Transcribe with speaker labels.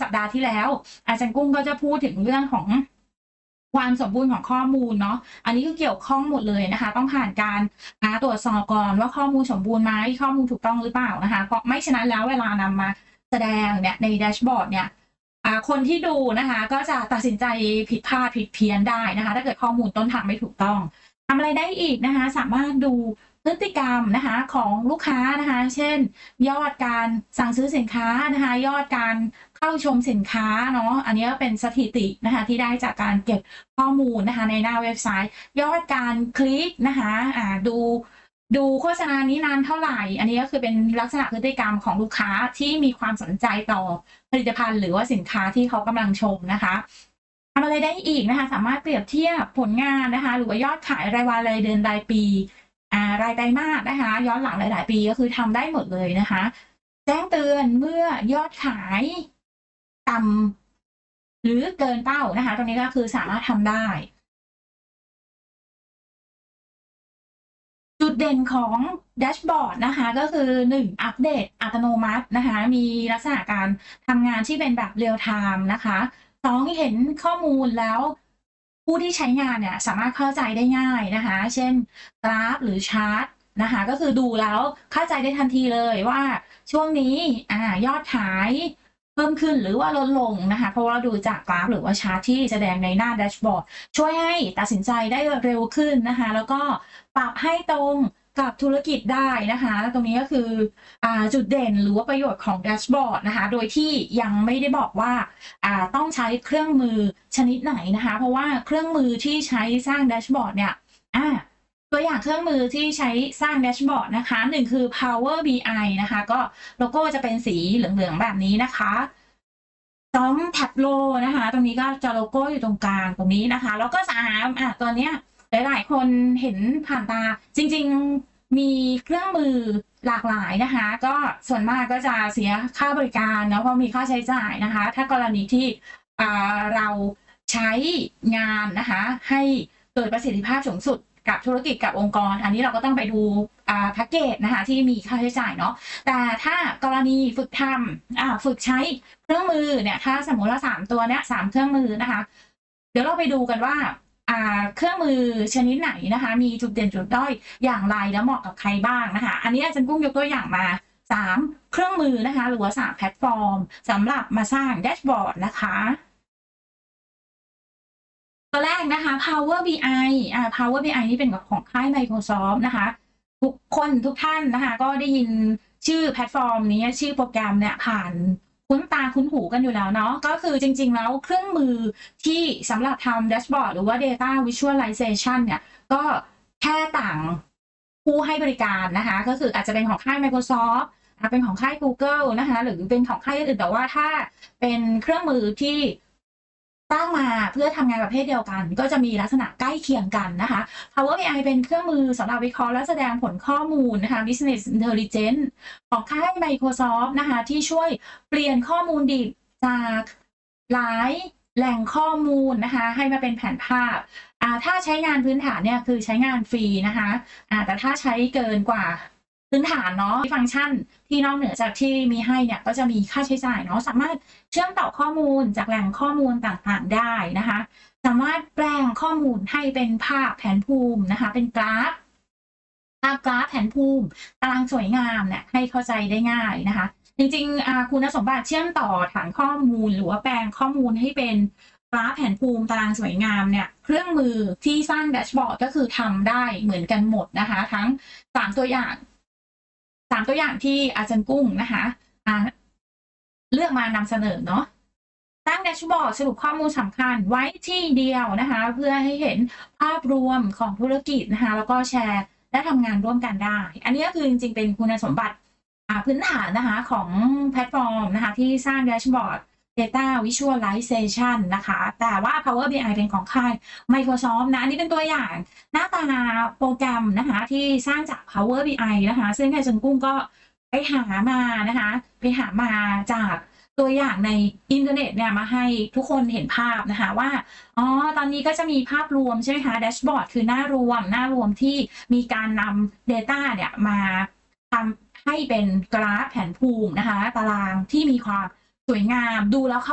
Speaker 1: สัปดาห์ที่แล้วอาจารย์กุ้งก็จะพูดถึงเรื่องของความสมบูรณ์ของข้อมูลเนาะอันนี้คือเกี่ยวข้องหมดเลยนะคะต้องผ่านการตรวจสอบก่อนว่าข้อมูลสมบูรณ์ไหมข้อมูลถูกต้องหรือเปล่านะคะเพราะไม่ฉะนั้นแล้วเวลานำมาแสดงเนี่ยในแดชบอร์ดเนี่ยคนที่ดูนะคะก็จะตัดสินใจผิดพลาดผิดเพี้ยนได้นะคะถ้าเกิดข้อมูลต้นทางไม่ถูกต้องทำอะไรได้อีกนะคะสามารถดูพฤติกรรมนะคะของลูกค้านะคะเช่นยอดการสั่งซื้อสินค้านะคะยอดการเข้าชมสินค้าเนาะอันนี้ก็เป็นสถิตินะคะที่ได้จากการเก็บข้อมูลนะคะในหน้าเว็บไซต์ยอดการคลิกนะคะดูโฆษณานี้นานเท่าไหร่อันนี้ก็คือเป็นลักษณะพฤติกรรมของลูกค้าที่มีความสนใจต่อผลิตภัณฑ์หรือว่าสินค้าที่เขากำลังชมนะคะทำอะไรได้อีกนะคะสามารถเปรียบเทียบผลงานนะคะหรือว่ายอดขายรายวันรายเดือนรายปีรายไตรมาสนะคะย้อนหลังหลายๆปีก็คือทำได้หมดเลยนะคะแจ้งเตือนเมื่อยอดขายต่ำหรือเกินเป้านะคะตรงนี้ก็คือสามารถทำได้จุดเด่นของแดชบอร์ดนะคะก็คือ1อัปเดตอัตโนมัตินะคะมีลักษณะการทำงานที่เป็นแบบเรียลไทม์นะคะ2เห็นข้อมูลแล้วผู้ที่ใช้งานเนี่ยสามารถเข้าใจได้ง่ายนะคะเช่นกราฟหรือชาร์ตนะคะก็คือดูแล้วเข้าใจได้ทันทีเลยว่าช่วงนี้ยอดขายเพิ่มขึ้นหรือว่าลดลงนะคะเพราะว่าดูจากกราฟหรือว่าชาร์ตที่แสดงในหน้าแดชบอร์ดช่วยให้ตัดสินใจได้เร็วขึ้นนะคะแล้วก็ปรับให้ตรงกับธุรกิจได้นะคะตรงนี้ก็คือจุดเด่นหรือว่าประโยชน์ของแดชบอร์ดนะคะโดยที่ยังไม่ได้บอกว่าต้องใช้เครื่องมือชนิดไหนนะคะเพราะว่าเครื่องมือที่ใช้สร้างแดชบอร์ดเนี่ยตัวอย่างเครื่องมือที่ใช้สร้างแดชบอร์ดนะคะ1คือ Power BI นะคะก็โลโก้จะเป็นสีเหลืองๆแบบนี้นะคะ2 Tableau นะคะตรงนี้ก็จะโลโก้อยู่ตรงกลางตรงนี้นะคะแล้วก็3ตัวเนี้ยหลายๆคนเห็นผ่านตาจริงๆมีเครื่องมือหลากหลายนะคะก็ส่วนมากก็จะเสียค่าบริการเนาะเพราะมีค่าใช้จ่ายนะคะถ้ากรณีที่เราใช้งานนะคะให้เกิดประสิทธิภาพสูงสุดกับธุรกิจกับองค์กรอันนี้เราก็ต้องไปดูแพ็กเกจนะคะที่มีค่าใช้จ่ายเนาะแต่ถ้ากรณีฝึกทำฝึกใช้เครื่องมือเนี่ยถ้าสมมติว่า3ตัวเนี้ย3เครื่องมือนะคะเดี๋ยวเราไปดูกันว่าเครื่องมือชนิดไหนนะคะมีจุดเด่นจุดด้อยอย่างไรแล้วเหมาะกับใครบ้างนะคะอันนี้อาจารย์กุ้งยกตัวอย่างมา3เครื่องมือนะคะหรือว่า3แพลตฟอร์มสำหรับมาสร้างแดชบอร์ดนะคะตัวแรกนะคะ Power BI Power BI นี่เป็นของค่าย Microsoft นะคะทุกคนทุกท่านนะคะก็ได้ยินชื่อแพลตฟอร์มนี้ชื่อโปรแกรมเนี่ยผ่านคุ้นตาคุ้นหูกันอยู่แล้วเนาะก็คือจริงๆแล้วเครื่องมือที่สำหรับทำแดชบอร์ดหรือว่า Data Visualization เนี่ยก็แค่ต่างผู้ให้บริการนะคะก็คืออาจจะเป็นของค่าย Microsoft เป็นของค่าย Google นะคะหรือเป็นของค่ายอื่นแต่ว่าถ้าเป็นเครื่องมือที่สร้างมาเพื่อทำงานประเภทเดียวกันก็จะมีลักษณะใกล้เคียงกันนะคะ Power BI เป็นเครื่องมือสำหรับวิเคราะห์และแสดงผลข้อมูลนะคะ Business Intelligence ของค่าย Microsoft นะคะที่ช่วยเปลี่ยนข้อมูลดิบจากหลายแหล่งข้อมูลนะคะให้มาเป็นแผนภาพถ้าใช้งานพื้นฐานเนี่ยคือใช้งานฟรีนะคะแต่ถ้าใช้เกินกว่าพื้นฐานเนาะฟังก์ชันที่นอกเหนือจากที่มีให้เนี่ยก็จะมีค่าใช้จ่ายเนาะสามารถเชื่อมต่อข้อมูลจากแหล่งข้อมูลต่างๆได้นะคะสามารถแปลงข้อมูลให้เป็นภาพแผนภูมินะคะเป็นกราฟแผนภูมิตารางสวยงามเนี่ยให้เข้าใจได้ง่ายนะคะจริงๆคุณสมบัติเชื่อมต่อฐานข้อมูลหรือว่าแปลงข้อมูลให้เป็นกราฟแผนภูมิตารางสวยงามเนี่ยเครื่องมือที่สร้างแดชบอร์ดก็คือทำได้เหมือนกันหมดนะคะทั้ง3ตัวอย่างที่อาจารย์กุ้งนะคะเลือกมานำเสนอเนาะสร้างแดชบอร์ดสรุปข้อมูลสำคัญไว้ที่เดียวนะคะเพื่อให้เห็นภาพรวมของธุรกิจนะคะแล้วก็แชร์และทำงานร่วมกันได้อันนี้ก็คือจริงๆเป็นคุณสมบัติพื้นฐานนะคะของแพลตฟอร์มนะคะที่สร้างแดชบอร์ด Data Visualization นะคะแต่ว่า Power BI เป็นของค่าย Microsoft นะอันนี้เป็นตัวอย่างหน้าตาโปรแกรมนะคะที่สร้างจาก Power BI นะคะซึ่งอาจารย์กุ้งก็ไปหามานะคะจากตัวอย่างในอินเทอร์เน็ตเนี่ยมาให้ทุกคนเห็นภาพนะคะว่าตอนนี้ก็จะมีภาพรวมใช่ไหมคะแดชบอร์ดคือหน้ารวมที่มีการนำ Data เนี่ยมาทำให้เป็นกราฟแผนภูมินะคะตารางที่มีความสวยงามดูแล้วเข้า